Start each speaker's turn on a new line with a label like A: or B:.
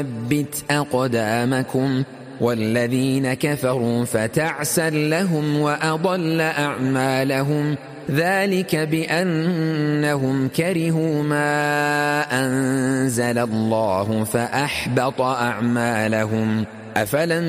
A: ثبت أقدامكم والذين كفروا فتعسا لهم وأضل أعمالهم ذلك بأنهم كرهوا ما أنزل الله فأحبط أعمالهم أفلم